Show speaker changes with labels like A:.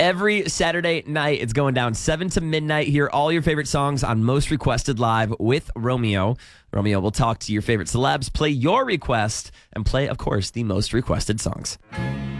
A: Every Saturday night, it's going down 7 to midnight. Hear all your favorite songs on Most Requested Live with Romeo. Romeo will talk to your favorite celebs, play your request, and play, of course, the most requested songs.